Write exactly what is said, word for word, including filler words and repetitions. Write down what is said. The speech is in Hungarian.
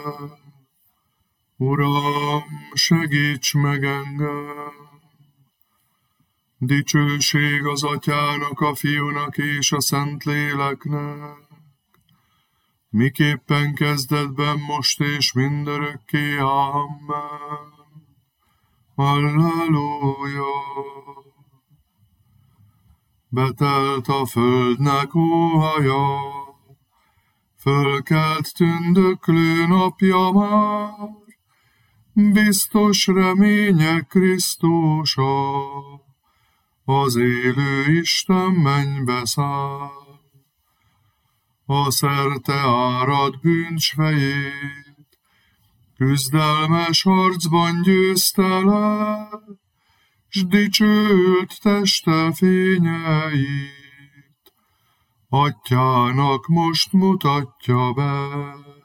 Uram, segíts meg engem! Dicsőség az Atyának, a Fiúnak és a Szentléleknek, miképpen kezdetben, most és mindörökké. Amen. Halleluja! Betelt a földnek óhaja, fölkelt tündöklő napja már, biztos reménye Krisztusa, az élő Isten mennybe száll. A szerte árad bűncs fejét, küzdelmes harcban győzte le, s dicsőült teste fényeit, Atyának most mutatja be.